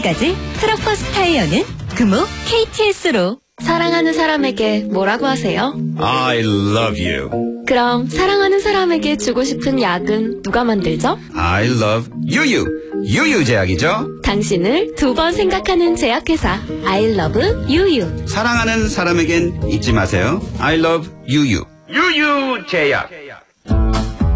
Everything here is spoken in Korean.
지금까지 트럭버스 타이어는 금호 KTS로. 사랑하는 사람에게 뭐라고 하세요? I love you. 그럼 사랑하는 사람에게 주고 싶은 약은 누가 만들죠? I love 유유. 유유제약이죠. 당신을 두 번 생각하는 제약회사 I love 유유. 사랑하는 사람에겐 잊지 마세요. I love 유유. 유유제약.